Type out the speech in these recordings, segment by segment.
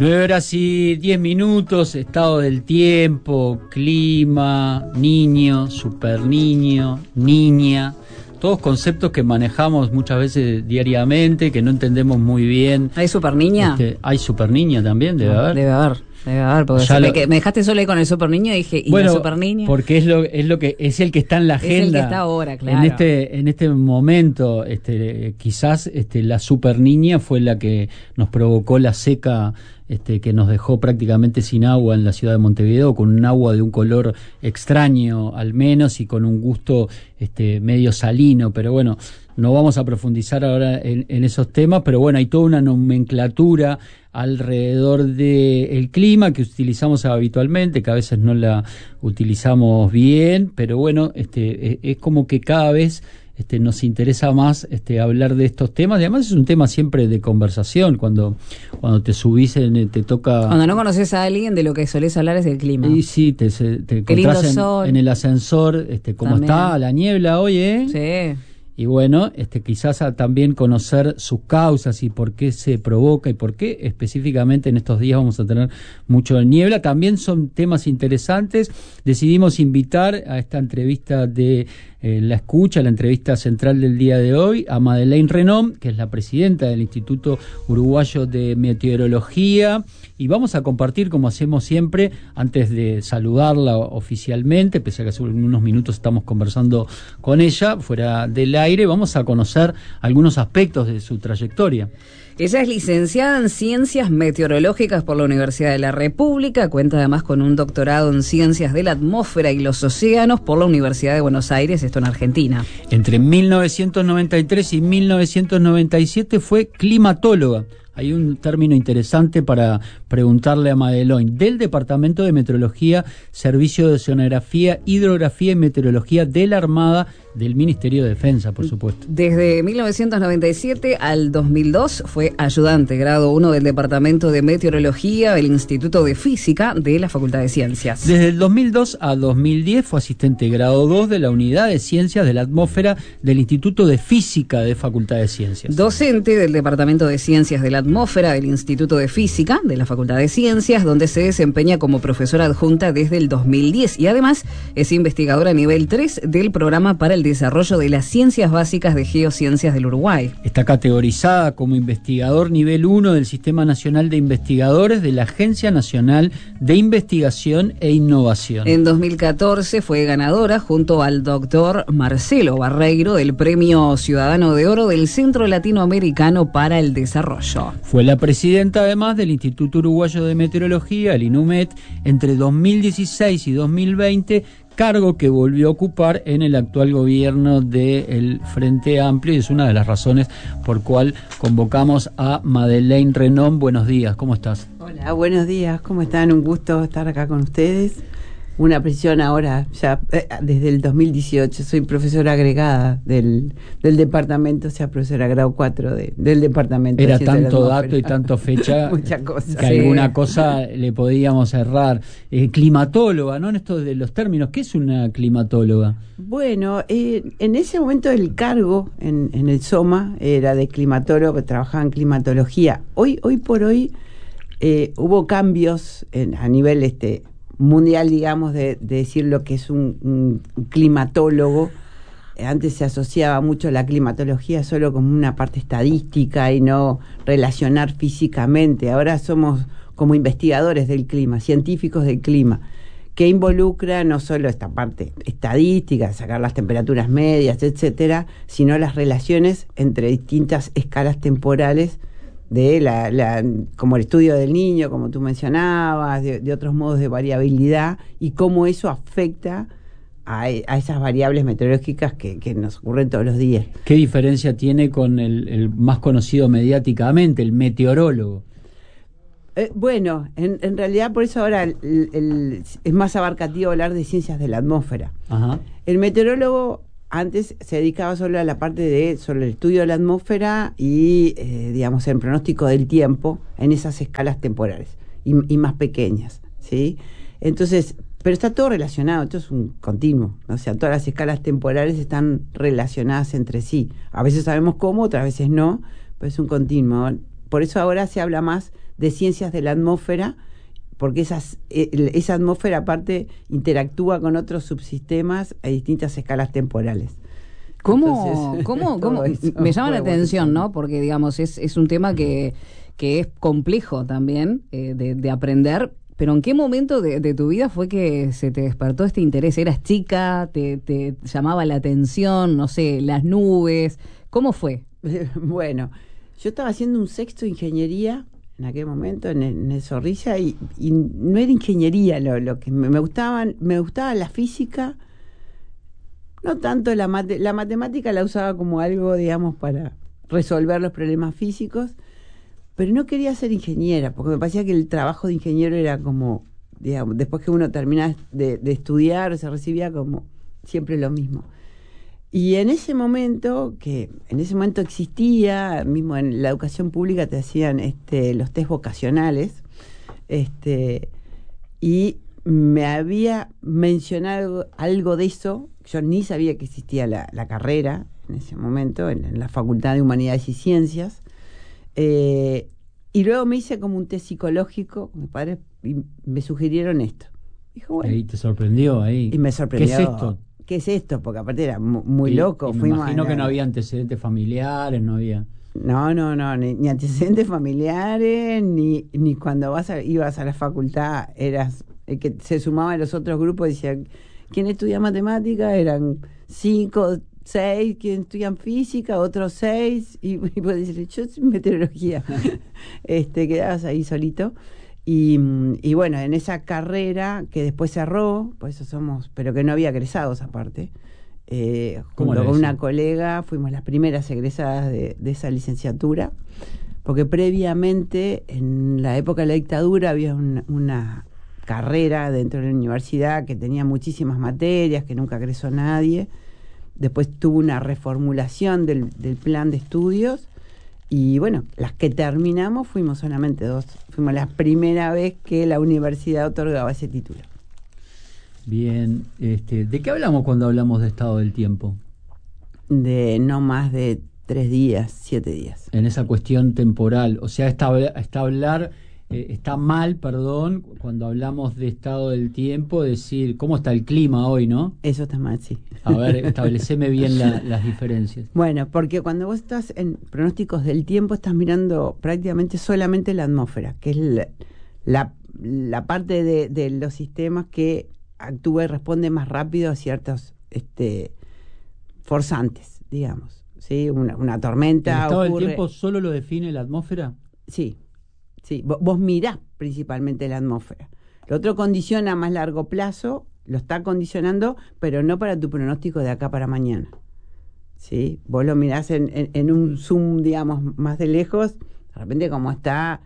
9 horas y 10 minutos, estado del tiempo, clima, niño, super niño, niña, todos conceptos que manejamos muchas veces diariamente, que no entendemos muy bien. ¿Hay super niña? Hay super niña también, debe haber. Debe haber, porque me dejaste solo ahí con el super niño y dije, ¿y la super niña? Porque es lo que es el que está en la agenda. Es el que está ahora, claro. En este momento, quizás la super niña fue la que nos provocó la seca, que nos dejó prácticamente sin agua en la ciudad de Montevideo, con un agua de un color extraño al menos y con un gusto medio salino, pero bueno, no vamos a profundizar ahora en esos temas, pero bueno, hay toda una nomenclatura alrededor del clima que utilizamos habitualmente, que a veces no la utilizamos bien, pero bueno, es como que cada vez nos interesa más hablar de estos temas, y además es un tema siempre de conversación, cuando te subís, te toca... Cuando no conoces a alguien, de lo que solés hablar es del clima. Y sí, te encontrás en el ascensor, cómo también está la niebla hoy, Sí. Y bueno, quizás también conocer sus causas y por qué se provoca y por qué específicamente en estos días vamos a tener mucho de niebla. También son temas interesantes. Decidimos invitar a esta entrevista de La Escucha, la entrevista central del día de hoy, a Madeleine Renom, que es la presidenta del Instituto Uruguayo de Meteorología, y vamos a compartir, como hacemos siempre, antes de saludarla oficialmente, pese a que hace unos minutos estamos conversando con ella, fuera del aire, vamos a conocer algunos aspectos de su trayectoria. Ella es licenciada en Ciencias Meteorológicas por la Universidad de la República, cuenta además con un doctorado en Ciencias de la Atmósfera y los Océanos por la Universidad de Buenos Aires, esto en Argentina. Entre 1993 y 1997 fue climatóloga. Hay un término interesante para preguntarle a Madeleine, del Departamento de Meteorología, Servicio de Oceanografía, Hidrografía y Meteorología de la Armada del Ministerio de Defensa, por supuesto. Desde 1997 al 2002 fue ayudante grado 1 del Departamento de Meteorología del Instituto de Física de la Facultad de Ciencias. Desde el 2002 a 2010 fue asistente grado 2 de la Unidad de Ciencias de la Atmósfera del Instituto de Física de Facultad de Ciencias. Docente del Departamento de Ciencias de la Atmósfera del Instituto de Física de la Facultad de Ciencias, donde se desempeña como profesora adjunta desde el 2010 y además es investigadora a nivel 3 del Programa para el Desarrollo de las Ciencias Básicas de Geociencias del Uruguay. Está categorizada como investigador nivel 1 del Sistema Nacional de Investigadores de la Agencia Nacional de Investigación e Innovación. En 2014 fue ganadora junto al doctor Marcelo Barreiro del Premio Ciudadano de Oro del Centro Latinoamericano para el Desarrollo. Fue la presidenta además del Instituto Uruguayo de Meteorología, el INUMET, entre 2016 y 2020, cargo que volvió a ocupar en el actual gobierno del Frente Amplio, y es una de las razones por cual convocamos a Madeleine Renom. Buenos días, ¿cómo estás? Hola, buenos días, ¿cómo están? Un gusto estar acá con ustedes. Una presión ahora, ya desde el 2018, soy profesora agregada del departamento, o sea, profesora grado 4 del departamento. Era tanto dato y tanto fecha que alguna cosa le podíamos errar. Climatóloga, ¿no? En esto de los términos, ¿qué es una climatóloga? Bueno, en ese momento el cargo en el SOMA era de climatólogo, que trabajaba en climatología. Hoy por hoy hubo cambios a nivel mundial, digamos, de decir lo que es un climatólogo. Antes se asociaba mucho la climatología solo como una parte estadística y no relacionar físicamente. Ahora somos como investigadores del clima, científicos del clima, que involucra no solo esta parte estadística, sacar las temperaturas medias, etcétera, sino las relaciones entre distintas escalas temporales de como el estudio del niño, como tú mencionabas, de otros modos de variabilidad, y cómo eso afecta a esas variables meteorológicas que nos ocurren todos los días. ¿Qué diferencia tiene con el más conocido mediáticamente, el meteorólogo? Bueno, en realidad por eso ahora es más abarcativo hablar de ciencias de la atmósfera. Ajá. El meteorólogo antes se dedicaba solo a la parte sobre el estudio de la atmósfera y, digamos, el pronóstico del tiempo en esas escalas temporales y más pequeñas, ¿sí? Entonces, pero está todo relacionado, esto es un continuo, o sea, todas las escalas temporales están relacionadas entre sí. A veces sabemos cómo, otras veces no, pero es un continuo. Por eso ahora se habla más de ciencias de la atmósfera, porque esa atmósfera aparte interactúa con otros subsistemas a distintas escalas temporales. ¿Cómo? Me llama la atención, bueno. ¿no? Porque, digamos, es un tema que es complejo también de aprender, pero ¿en qué momento de tu vida fue que se te despertó este interés? ¿Eras chica? ¿Te llamaba la atención? No sé, las nubes. ¿Cómo fue? Bueno, yo estaba haciendo un sexto de ingeniería en aquel momento en el Zorrilla y no era ingeniería lo que me gustaba la física, no tanto la matemática la usaba como algo, digamos, para resolver los problemas físicos, pero no quería ser ingeniera, porque me parecía que el trabajo de ingeniero era como, digamos, después que uno termina de estudiar o se recibía, como siempre lo mismo. Y en ese momento existía, mismo en la educación pública te hacían los test vocacionales, y me había mencionado algo de eso. Yo ni sabía que existía la carrera en ese momento, en la Facultad de Humanidades y Ciencias. Y luego me hice como un test psicológico con mis padres y me sugirieron esto. Dije, bueno. Ahí te sorprendió ahí. Y me sorprendió. ¿Qué es esto? ¿Qué es esto? Porque aparte era muy loco. Me imagino que no había antecedentes familiares, no había... No, ni antecedentes familiares, ni cuando ibas a la facultad eras el que se sumaba a los otros grupos y decía, ¿quién estudia matemática? Eran 5, 6, ¿quién estudian física? Otros 6, y vos decís, yo soy meteorología. Quedabas ahí solito. Y bueno, en esa carrera que después cerró, por eso pero que no había egresados aparte, junto con una colega fuimos las primeras egresadas de esa licenciatura, porque previamente, en la época de la dictadura, había una carrera dentro de la universidad que tenía muchísimas materias, que nunca egresó nadie. Después tuvo una reformulación del plan de estudios. Y bueno, las que terminamos fuimos solamente 2. Fuimos la primera vez que la universidad otorgaba ese título. Bien, ¿de qué hablamos cuando hablamos de estado del tiempo? De no más de 3 días, 7 días. En esa cuestión temporal, o sea, está mal, cuando hablamos de estado del tiempo, decir cómo está el clima hoy, ¿no? Eso está mal, sí. A ver, estableceme bien las diferencias. Bueno, porque cuando vos estás en pronósticos del tiempo, estás mirando prácticamente solamente la atmósfera, que es la parte de los sistemas que actúa y responde más rápido a ciertos forzantes, digamos. ¿Sí? Una tormenta. ¿El estado del tiempo solo lo define la atmósfera? Sí. Sí, vos mirás principalmente la atmósfera. Lo otro condiciona a más largo plazo, lo está condicionando, pero no para tu pronóstico de acá para mañana. ¿Sí? Vos lo mirás en un zoom, digamos, más de lejos, de repente cómo está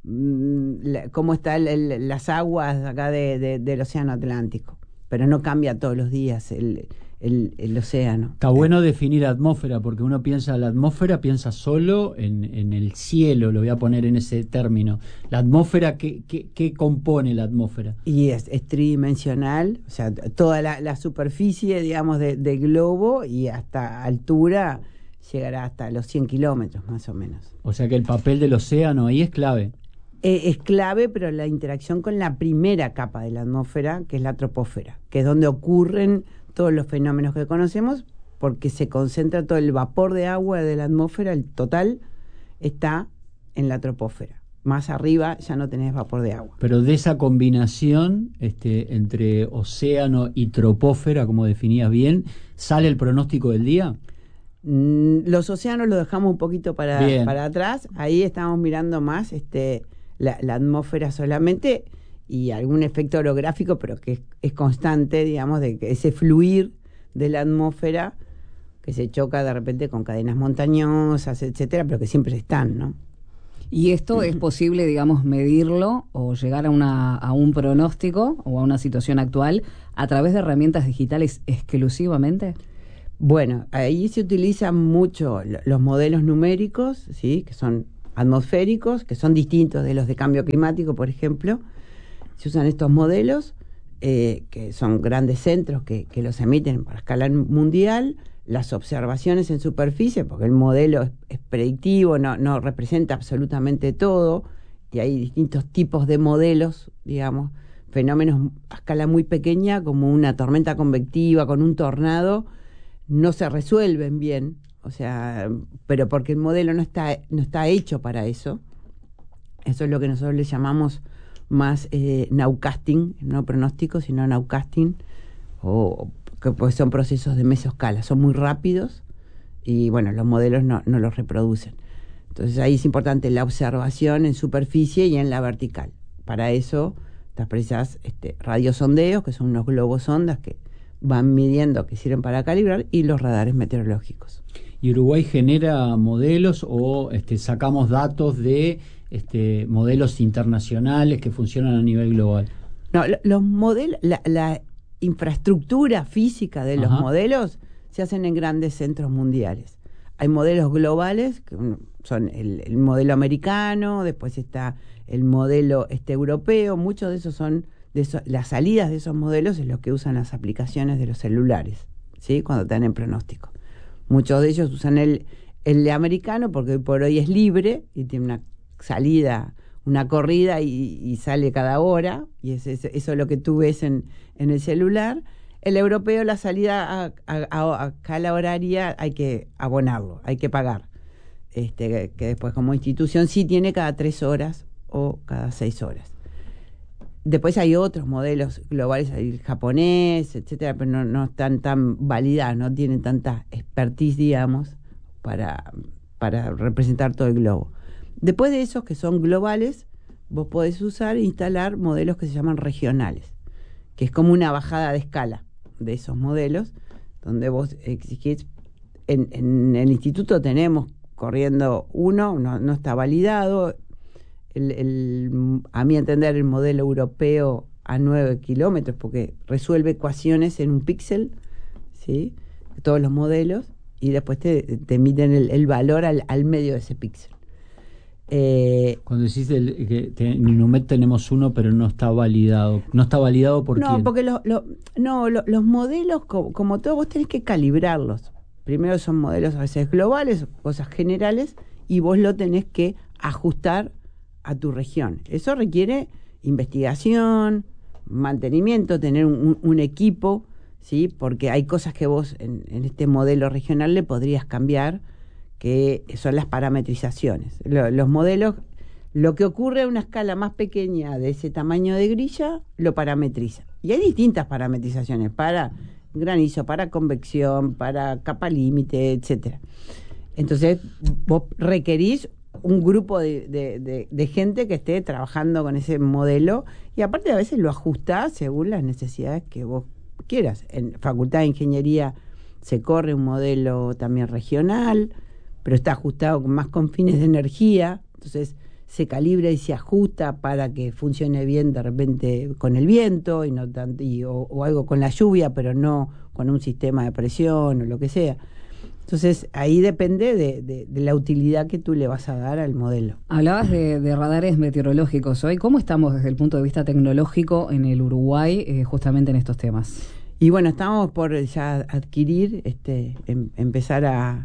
las aguas acá del Océano Atlántico, pero no cambia todos los días el océano. Está bueno definir atmósfera, porque uno piensa la atmósfera, piensa solo en el cielo, lo voy a poner en ese término. La atmósfera, ¿qué compone la atmósfera? Y es tridimensional, o sea, toda la superficie, digamos, del globo, y hasta altura llegará hasta los 100 kilómetros, más o menos. O sea que el papel del océano ahí es clave. Es clave, pero la interacción con la primera capa de la atmósfera, que es la troposfera, que es donde ocurren todos los fenómenos que conocemos, porque se concentra todo el vapor de agua de la atmósfera, el total está en la troposfera. Más arriba ya no tenés vapor de agua. Pero de esa combinación entre océano y troposfera, como definías bien, ¿sale el pronóstico del día? Los océanos los dejamos un poquito para atrás. Ahí estamos mirando más la atmósfera solamente, y algún efecto orográfico, pero que es constante, digamos, de que ese fluir de la atmósfera que se choca de repente con cadenas montañosas, etcétera, pero que siempre están, ¿no? ¿Y esto es posible, digamos, medirlo o llegar a un pronóstico o a una situación actual a través de herramientas digitales exclusivamente? Bueno, ahí se utilizan mucho los modelos numéricos, ¿sí? Que son atmosféricos, que son distintos de los de cambio climático, por ejemplo. Se usan estos modelos, que son grandes centros que los emiten para escala mundial. Las observaciones en superficie, porque el modelo es predictivo, no representa absolutamente todo, y hay distintos tipos de modelos, digamos, fenómenos a escala muy pequeña, como una tormenta convectiva, con un tornado, no se resuelven bien, o sea, pero porque el modelo no está hecho para eso. Eso es lo que nosotros le llamamos más nowcasting, no pronóstico, sino nowcasting, o que pues son procesos de mesoscala, son muy rápidos y bueno, los modelos no los reproducen. Entonces ahí es importante la observación en superficie y en la vertical. Para eso precisas radiosondeos, que son unos globos sondas que van midiendo, que sirven para calibrar, y los radares meteorológicos. ¿Y Uruguay genera modelos o sacamos datos de modelos internacionales que funcionan a nivel global? No, los modelos, la infraestructura física de los modelos se hacen en grandes centros mundiales. Hay modelos globales, que son el modelo americano, después está el modelo europeo, muchos de esos son, las salidas de esos modelos es lo que usan las aplicaciones de los celulares, ¿sí? Cuando están en pronóstico. Muchos de ellos usan el americano porque hoy por hoy es libre y tiene una salida, una corrida y sale cada hora, y eso es lo que tú ves en el celular. El europeo, la salida a escala horaria hay que abonarlo, hay que pagar. Que después como institución sí tiene cada 3 horas o cada 6 horas. Después hay otros modelos globales, hay el japonés, etcétera, pero no están tan validados, no tienen tanta expertise, digamos, para representar todo el globo. Después de esos que son globales, vos podés usar e instalar modelos que se llaman regionales, que es como una bajada de escala de esos modelos, donde vos exigís, en el instituto tenemos corriendo uno, no está validado, a mi entender el modelo europeo a 9 kilómetros, porque resuelve ecuaciones en un píxel, ¿sí? Todos los modelos, y después te emiten el valor al medio de ese píxel. Cuando decís que en Inumet tenemos uno, pero no está validado. ¿No está validado por quién? No, porque los modelos, como todo, vos tenés que calibrarlos. Primero son modelos a veces globales, cosas generales, y vos lo tenés que ajustar a tu región. Eso requiere investigación, mantenimiento, tener un equipo, ¿sí? Porque hay cosas que vos en este modelo regional le podrías cambiar, que son las parametrizaciones. Los modelos, lo que ocurre a una escala más pequeña de ese tamaño de grilla, lo parametriza. Y hay distintas parametrizaciones para granizo, para convección, para capa límite, etcétera. Entonces, vos requerís un grupo de gente que esté trabajando con ese modelo, y aparte a veces lo ajustás según las necesidades que vos quieras. En Facultad de Ingeniería se corre un modelo también regional, pero está ajustado más con fines de energía, entonces se calibra y se ajusta para que funcione bien de repente con el viento y no tanto, o algo con la lluvia, pero no con un sistema de presión o lo que sea. Entonces ahí depende de la utilidad que tú le vas a dar al modelo. Hablabas de radares meteorológicos hoy. ¿Cómo estamos desde el punto de vista tecnológico en el Uruguay justamente en estos temas? Y bueno, estamos por ya adquirir, empezar a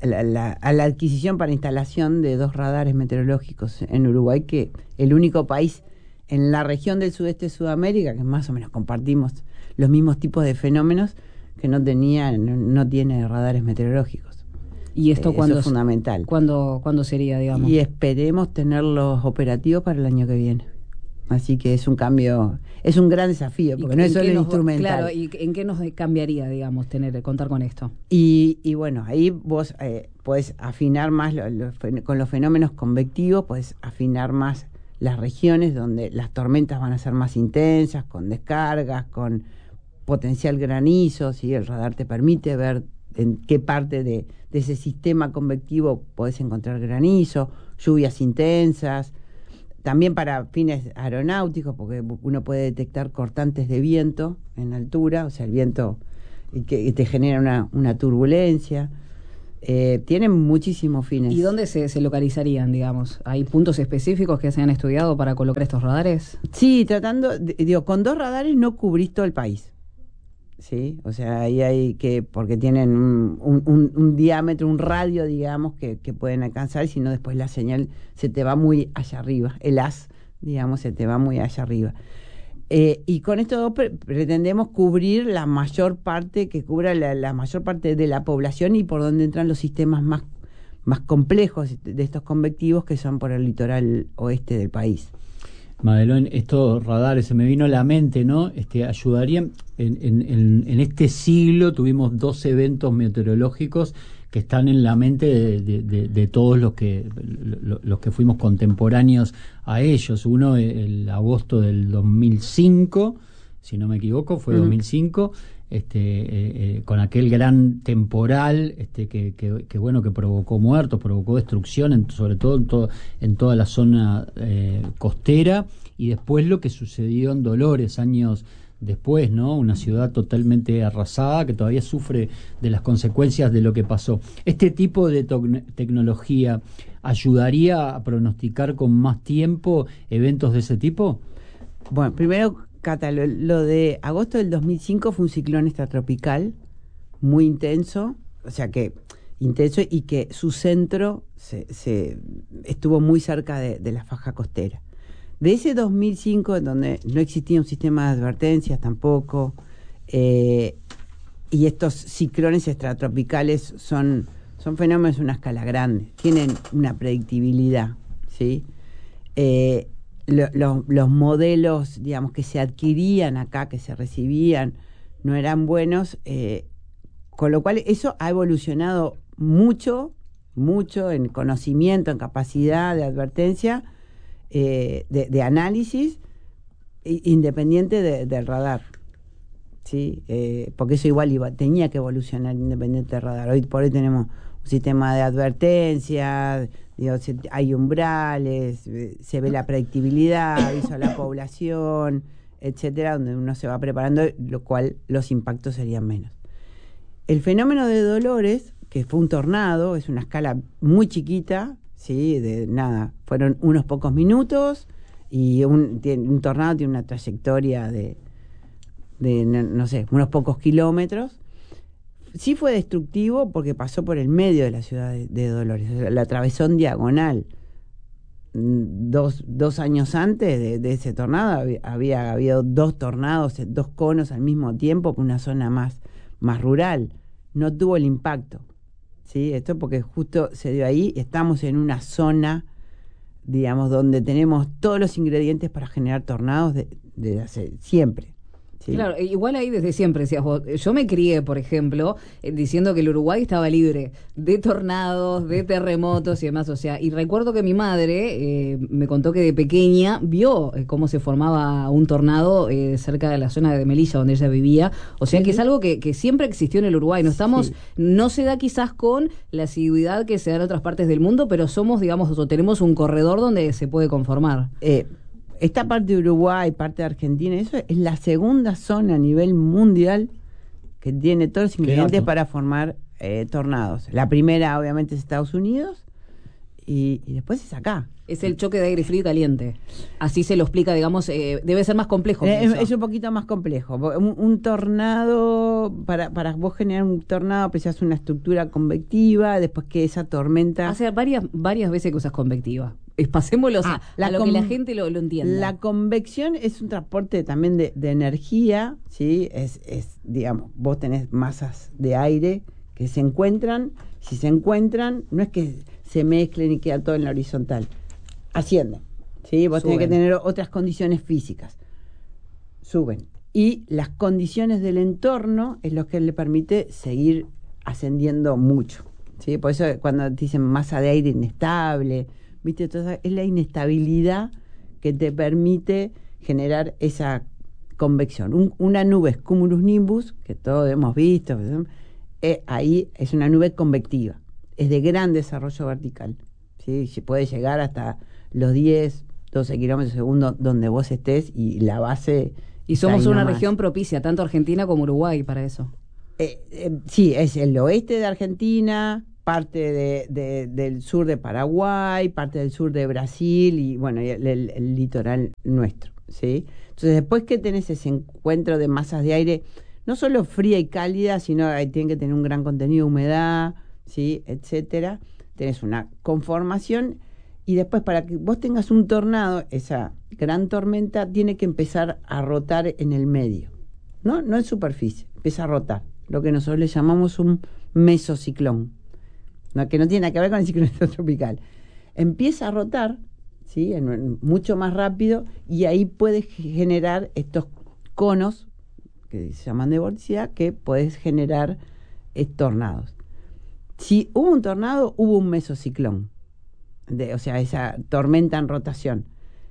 la adquisición para instalación de 2 radares meteorológicos en Uruguay, que el único país en la región del sudeste de Sudamérica, que más o menos compartimos los mismos tipos de fenómenos, que no tiene radares meteorológicos. ¿Y esto cuándo es fundamental? ¿Cuándo sería, digamos? Y esperemos tenerlos operativos para el año que viene. Así que es un cambio, es un gran desafío, porque no es solo instrumental. Claro, ¿y en qué nos cambiaría, digamos, contar con esto? Y bueno, ahí vos podés afinar más con los fenómenos convectivos, podés afinar más las regiones donde las tormentas van a ser más intensas, con descargas, con potencial granizo, ¿sí? El radar te permite ver en qué parte de ese sistema convectivo podés encontrar granizo, lluvias intensas. También para fines aeronáuticos, porque uno puede detectar cortantes de viento en altura, o sea, el viento que te genera una turbulencia. Tienen muchísimos fines. ¿Y dónde se localizarían, digamos? ¿Hay puntos específicos que se han estudiado para colocar estos radares? Sí, con 2 radares no cubrís todo el país. ¿sí? O sea, ahí hay que, porque tienen un diámetro, un radio, digamos, que pueden alcanzar, y si no después la señal se te va muy allá arriba, el haz, digamos, se te va muy allá arriba. Y con esto pretendemos cubrir la mayor parte, que cubra la mayor parte de la población, y por donde entran los sistemas más complejos de estos convectivos, que son por el litoral oeste del país. Madelón, estos radares se me vino a la mente, ¿no? Ayudarían, en este siglo tuvimos 2 eventos meteorológicos que están en la mente de todos los que fuimos contemporáneos a ellos. Uno, el agosto del 2005, si no me equivoco, fue 2005, con aquel gran temporal que bueno, que provocó muertos, provocó destrucción, sobre todo en toda la zona costera, y después lo que sucedió en Dolores años después, ¿no? Una ciudad totalmente arrasada que todavía sufre de las consecuencias de lo que pasó. ¿Este tipo de tecnología ayudaría a pronosticar con más tiempo eventos de ese tipo? Bueno, primero, Cata, lo de agosto del 2005 fue un ciclón extratropical muy intenso, o sea que intenso, y que su centro se estuvo muy cerca de la faja costera. De ese 2005, en donde no existía un sistema de advertencias tampoco, y estos ciclones extratropicales son fenómenos de una escala grande, tienen una predictibilidad, ¿sí? Los modelos, digamos, que se adquirían acá, que se recibían, no eran buenos, con lo cual eso ha evolucionado mucho en conocimiento, en capacidad de advertencia, de análisis, independiente del radar, ¿sí? Porque eso igual tenía que evolucionar independiente del radar. Hoy por hoy tenemos un sistema de advertencia, hay umbrales, se ve la predictibilidad, aviso a la población, etcétera, donde uno se va preparando, lo cual los impactos serían menos. El fenómeno de Dolores, que fue un tornado, es una escala muy chiquita, ¿sí? Fueron unos pocos minutos, y un tornado tiene una trayectoria de no sé, unos pocos kilómetros. Sí fue destructivo porque pasó por el medio de la ciudad de Dolores, la atravesó en diagonal. 2 años antes de ese tornado había habido 2 tornados, 2 conos al mismo tiempo, por una zona más rural. No tuvo el impacto, ¿sí? Esto porque justo se dio ahí. Estamos en una zona, digamos, donde tenemos todos los ingredientes para generar tornados de hace siempre. Sí. Claro, igual ahí desde siempre decías vos. Yo me crié, por ejemplo, diciendo que el Uruguay estaba libre de tornados, de terremotos y demás. O sea, y recuerdo que mi madre me contó que de pequeña vio cómo se formaba un tornado cerca de la zona de Melilla, donde ella vivía. O sea, que es algo que siempre existió en el Uruguay. No se da quizás con la asiduidad que se da en otras partes del mundo, pero somos, digamos, o tenemos un corredor donde se puede conformar. Esta parte de Uruguay, parte de Argentina, eso es la segunda zona a nivel mundial que tiene todos los ingredientes para formar tornados. La primera, obviamente, es Estados Unidos, y después es acá. Es el choque de aire frío y caliente. Así se lo explica, digamos, debe ser más complejo. Es un poquito más complejo. Un tornado, para vos generar un tornado, precisas una estructura convectiva, después que esa tormenta... Hace varias veces que usas convectiva. Pasémoslo a lo que la gente lo entienda. La convección es un transporte también de energía, ¿sí? Es, digamos, vos tenés masas de aire que se encuentran. Si se encuentran, no es que se mezclen y queda todo en la horizontal. Ascienden, ¿sí? Vos tenés que tener otras condiciones físicas. Suben. Y las condiciones del entorno es lo que le permite seguir ascendiendo mucho, ¿sí? Por eso cuando te dicen masa de aire inestable, ¿viste? Entonces, es la inestabilidad que te permite generar esa convección. Una nube es cumulus-nimbus, que todos hemos visto, ahí es una nube convectiva, es de gran desarrollo vertical, ¿sí? Se puede llegar hasta los 10, 12 kilómetros segundo donde vos estés, y la base... Y somos una región propicia, tanto Argentina como Uruguay, para eso. Sí, es el oeste de Argentina, parte del sur de Paraguay, parte del sur de Brasil, y bueno, el litoral nuestro, ¿sí? Entonces, después que tenés ese encuentro de masas de aire, no solo fría y cálida, sino tiene que tener un gran contenido de humedad, ¿sí? Etcétera. Tenés una conformación y después para que vos tengas un tornado, esa gran tormenta tiene que empezar a rotar en el medio, no en superficie, empieza a rotar, lo que nosotros le llamamos un mesociclón, que no tiene nada que ver con el ciclón tropical. Empieza a rotar, ¿sí? Mucho más rápido, y ahí puedes generar estos conos que se llaman de vorticidad, que puedes generar tornados. Si hubo un tornado, hubo un mesociclón, o sea, esa tormenta en rotación.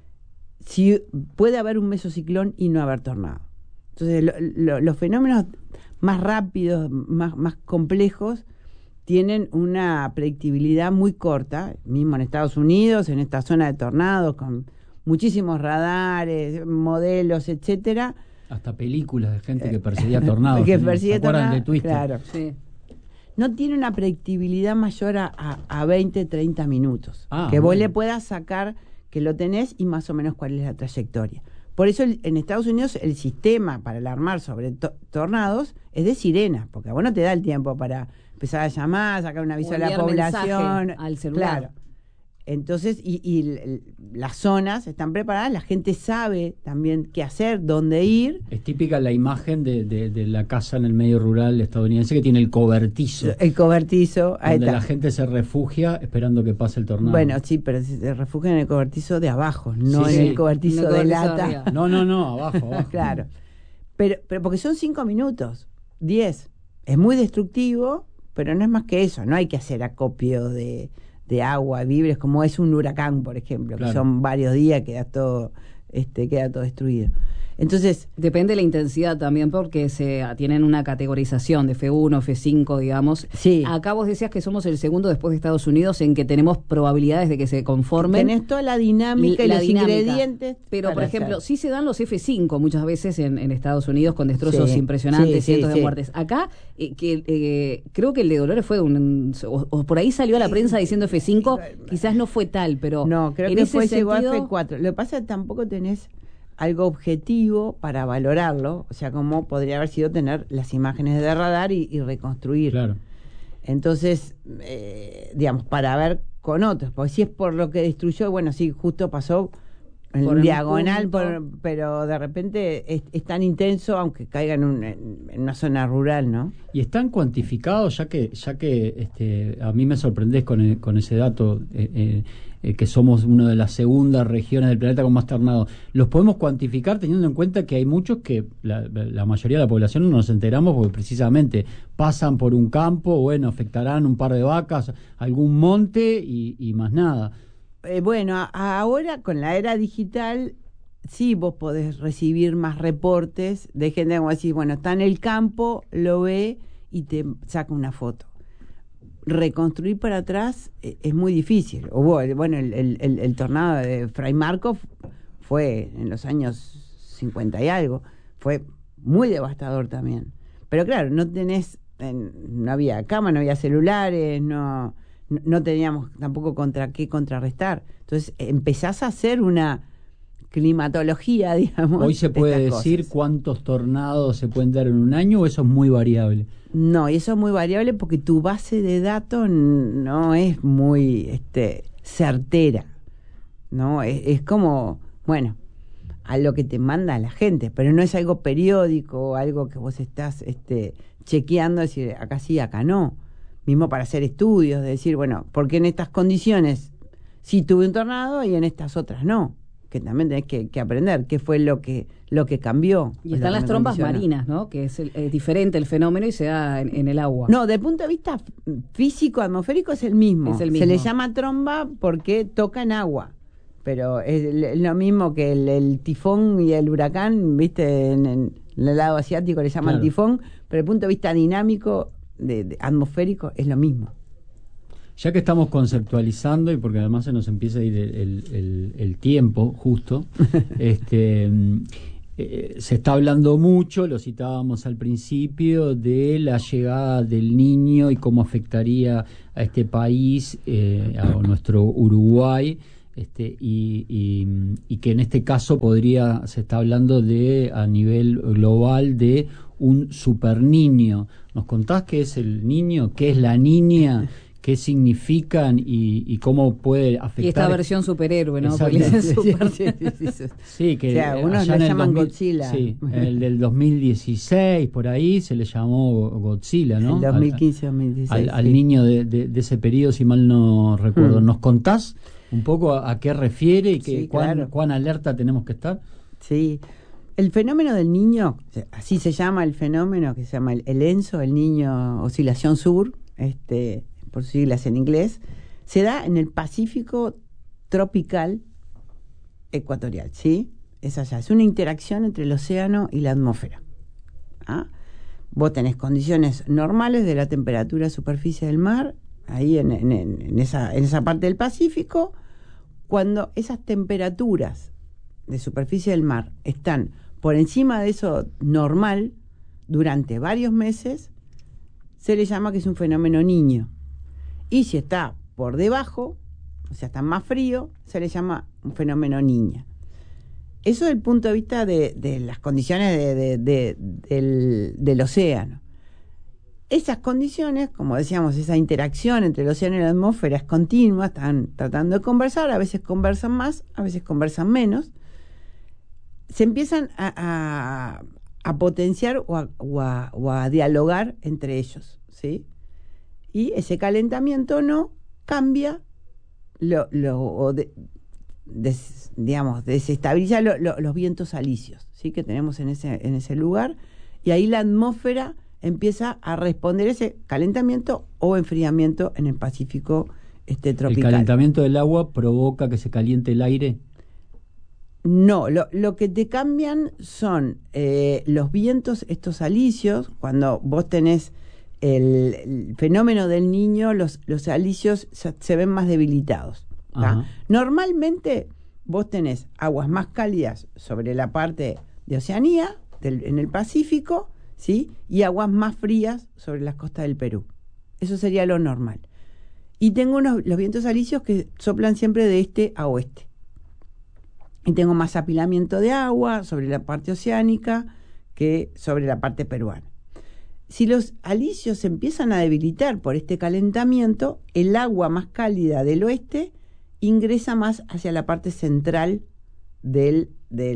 Si puede haber un mesociclón y no haber tornado. Entonces, los fenómenos más rápidos, más complejos, tienen una predictibilidad muy corta, mismo en Estados Unidos, en esta zona de tornados, con muchísimos radares, modelos, etcétera. Hasta películas de gente que perseguía tornados. Que persigue ¿Se acuerdan tornados? de Twister? Claro. Sí. No tiene una predictibilidad mayor a 20, 30 minutos. Que vos le puedas sacar que lo tenés y más o menos cuál es la trayectoria. Por eso en Estados Unidos el sistema para alarmar sobre tornados es de sirena, porque a vos no te da el tiempo para empezar a llamar, sacar un aviso a la población. Al celular. Claro. Entonces, y las zonas están preparadas, la gente sabe también qué hacer, dónde ir. Es típica la imagen de la casa en el medio rural estadounidense que tiene el cobertizo. El cobertizo, ahí donde está. la gente se refugia esperando que pase el tornado. Bueno, sí, pero se refugian en el cobertizo de abajo, no Sí, en sí. el cobertizo de lata. No, abajo. Claro. Pero porque son 5 minutos, 10. Es muy destructivo, pero no es más que eso. No hay que hacer acopio de agua, víveres, como es un huracán, por ejemplo, claro, que son varios días, queda todo destruido. Entonces, depende de la intensidad también, porque tienen una categorización de F1, F5, digamos. Sí. Acá vos decías que somos el segundo después de Estados Unidos en que tenemos probabilidades de que se conformen. tenés toda la dinámica y los ingredientes. Pero, por para ejemplo, hacer. sí se dan los F5 muchas veces en Estados Unidos con destrozos impresionantes, cientos de muertes. Acá, creo que el de Dolores fue o por ahí salió a la prensa diciendo F5, quizás no fue tal, pero no, creo en que ese llegó a sentido, F4. Lo que pasa es que tampoco tenés algo objetivo para valorarlo, o sea, como podría haber sido tener las imágenes de radar y reconstruir. Claro. Entonces, digamos, para ver con otros, porque si es por lo que destruyó, bueno, sí, justo pasó en por diagonal, pero de repente es tan intenso, aunque caiga en una zona rural, ¿no? Y están cuantificados, ya que a mí me sorprendés con ese dato, que somos una de las segundas regiones del planeta con más tornados. ¿Los podemos cuantificar teniendo en cuenta que hay muchos que la mayoría de la población no nos enteramos porque precisamente pasan por un campo, bueno, afectarán un par de vacas, algún monte y más nada? Bueno, ahora con la era digital, sí vos podés recibir más reportes de gente como decir, bueno, está en el campo, lo ve y te saca una foto. Reconstruir para atrás es muy difícil. Bueno, el tornado de Fray Marcos fue en los años 50 y algo, fue muy devastador también. Pero claro, no había cámara, no había celulares, no teníamos tampoco contra qué contrarrestar. Entonces empezás a hacer una climatología, digamos. ¿Hoy se puede decir cosas. cuántos tornados se pueden dar en un año o eso es muy variable? No, y eso es muy variable porque tu base de datos no es muy certera, ¿no? Es como, bueno, a lo que te manda la gente, pero no es algo periódico, algo que vos estás chequeando, decir, acá sí, acá no. Mismo para hacer estudios, de decir, bueno, ¿por qué en estas condiciones sí tuve un tornado y en estas otras no? Que también tenés que aprender qué fue lo que cambió. Y están las trombas marinas, ¿no? Que es diferente el fenómeno y se da en el agua. No, desde el punto de vista físico, atmosférico es el mismo. Es el mismo. Se le llama tromba porque toca en agua. Pero es lo mismo que el tifón y el huracán, ¿viste? En el lado asiático le llaman tifón, pero desde el punto de vista dinámico, de atmosférico, es lo mismo. Ya que estamos conceptualizando y porque además se nos empieza a ir el tiempo justo, se está hablando mucho, lo citábamos al principio, de la llegada del Niño y cómo afectaría a este país, a nuestro Uruguay, y que en este caso se está hablando de, a nivel global, de un superniño. ¿Nos contás qué es el niño, qué es la niña, qué significan y cómo puede afectar? Y esta versión superhéroe, ¿no? Porque sí, que o sea, unos le llaman Godzilla. Sí, el del 2016, por ahí, se le llamó Godzilla, ¿no? El 2015-2016. Al niño de ese periodo, si mal no recuerdo. ¿Nos contás un poco a qué refiere y cuán alerta tenemos que estar? Sí. El fenómeno del niño, así se llama el fenómeno, que se llama el ENSO, el niño oscilación sur, por siglas en inglés, se da en el Pacífico tropical ecuatorial, ¿sí? Es allá, es una interacción entre el océano y la atmósfera. ¿Ah? Vos tenés condiciones normales de la temperatura de superficie del mar, ahí en esa parte del Pacífico. Cuando esas temperaturas de superficie del mar están por encima de eso normal durante varios meses, se le llama que es un fenómeno niño. Y si está por debajo, o sea, está más frío, se le llama un fenómeno niña. Eso desde el punto de vista de las condiciones del océano. Esas condiciones, como decíamos, esa interacción entre el océano y la atmósfera es continua, están tratando de conversar, a veces conversan más, a veces conversan menos. Se empiezan a potenciar o a dialogar entre ellos, ¿sí? Y ese calentamiento no cambia, desestabiliza los vientos alisios, ¿sí? Que tenemos en ese lugar, y ahí la atmósfera empieza a responder ese calentamiento o enfriamiento en el Pacífico tropical. ¿El calentamiento del agua provoca que se caliente el aire? No, lo que te cambian son los vientos, estos alisios. Cuando vos tenés el fenómeno del niño, los alisios se ven más debilitados. Normalmente vos tenés aguas más cálidas sobre la parte de Oceanía, en el Pacífico, ¿sí? Y aguas más frías sobre las costas del Perú. Eso sería lo normal. Y tengo los vientos alisios que soplan siempre de este a oeste. Y tengo más apilamiento de agua sobre la parte oceánica que sobre la parte peruana. Si los alisios se empiezan a debilitar por este calentamiento, el agua más cálida del oeste ingresa más hacia la parte central del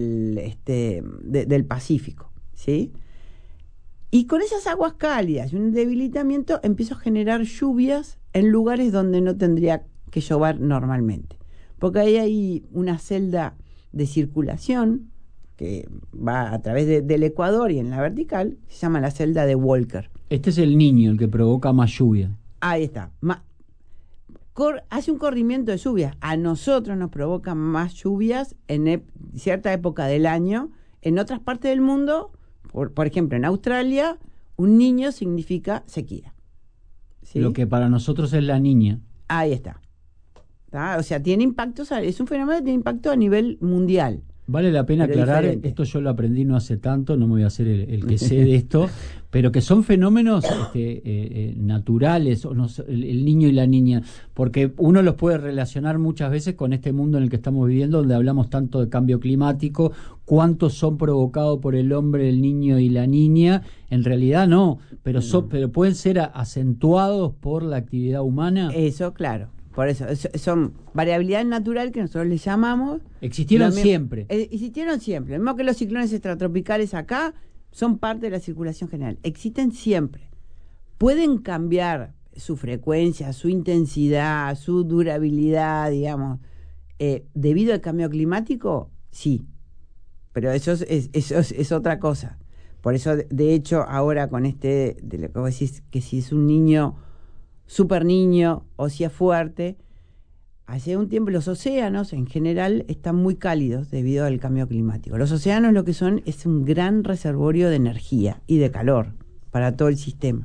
Pacífico, ¿sí? Y con esas aguas cálidas y un debilitamiento empiezo a generar lluvias en lugares donde no tendría que llover normalmente. Porque ahí hay una celda de circulación que va a través del Ecuador y en la vertical, se llama la celda de Walker. Este es el niño el que provoca más lluvia. Ahí está. Hace un corrimiento de lluvias. A nosotros nos provocan más lluvias en cierta época del año. En otras partes del mundo, por ejemplo en Australia, un niño significa sequía, ¿sí? Lo que para nosotros es la niña. Ahí está. O sea, tiene impactos, es un fenómeno que tiene impacto a nivel mundial. Vale la pena aclarar, esto yo lo aprendí no hace tanto, no me voy a hacer el que sé de esto, pero que son fenómenos naturales, o no, el niño y la niña, porque uno los puede relacionar muchas veces con este mundo en el que estamos viviendo, donde hablamos tanto de cambio climático, cuántos son provocados por el hombre, el niño y la niña. En realidad no, pero pueden ser acentuados por la actividad humana. Eso, claro. Por eso, son variabilidad natural que nosotros les llamamos. Existieron siempre. Existieron siempre. Lo mismo que los ciclones extratropicales acá son parte de la circulación general. Existen siempre. Pueden cambiar su frecuencia, su intensidad, su durabilidad, digamos, debido al cambio climático, sí. Pero eso es otra cosa. Por eso, de hecho, ahora con de lo que vos decís, que si es un niño super niño o si es fuerte, hace un tiempo los océanos en general están muy cálidos debido al cambio climático. Los océanos lo que son es un gran reservorio de energía y de calor para todo el sistema.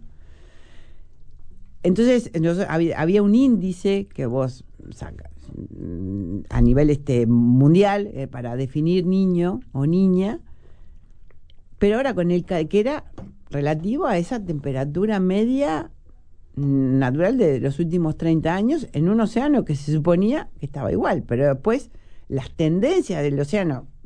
Entonces había un índice que vos sacas a nivel mundial para definir niño o niña, pero ahora con que era relativo a esa temperatura media natural de los últimos 30 años en un océano que se suponía que estaba igual, pero después las tendencias del océano